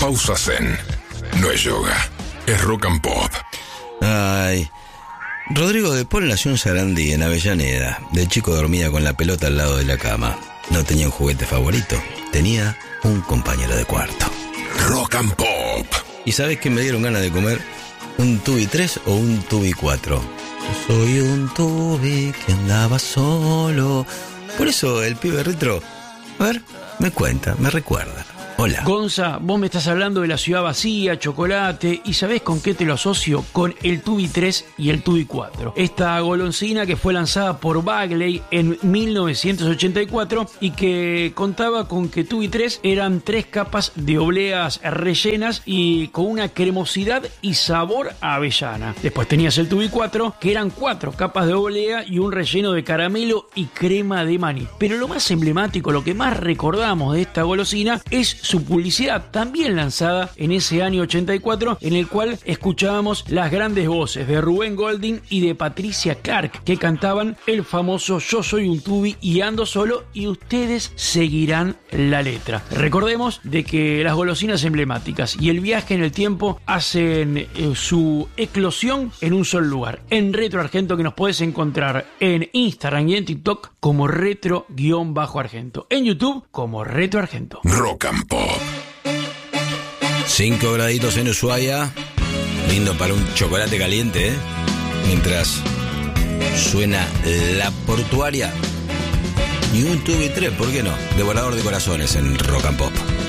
Pausa Zen. No es yoga, es rock and pop. Ay, Rodrigo de Paul nació en Sarandí, en Avellaneda. De chico dormía con la pelota al lado de la cama. No tenía un juguete favorito, tenía un compañero de cuarto. Rock and pop. ¿Y sabes qué me dieron ganas de comer? ¿Un tubi 3 o un tubi 4? Yo soy un tubi que andaba solo. Por eso el pibe retro, a ver, me cuenta, me recuerda. Hola. Gonza, vos me estás hablando de la ciudad vacía, chocolate, ¿y sabés con qué te lo asocio? Con el Tubi 3 y el Tubi 4. Esta golosina que fue lanzada por Bagley en 1984 y que contaba con que Tubi 3 eran 3 capas de obleas rellenas y con una cremosidad y sabor a avellana. Después tenías el Tubi 4, que eran 4 capas de oblea y un relleno de caramelo y crema de maní. Pero lo más emblemático, lo que más recordamos de esta golosina es su publicidad, también lanzada en ese año 84, en el cual escuchábamos las grandes voces de Rubén Golding y de Patricia Clark, que cantaban el famoso Yo soy un tubi y ando solo y ustedes seguirán la letra. Recordemos de que las golosinas emblemáticas y el viaje en el tiempo hacen su eclosión en un solo lugar, en Retro Argento, que nos puedes encontrar en Instagram y en TikTok como retro-argento, en YouTube como Retro Argento. Rock and pop. 5 graditos en Ushuaia. Lindo para un chocolate caliente, ¿eh? Mientras suena La Portuaria. Y un tubi 3, ¿por qué no? Devorador de corazones en Rock and Pop.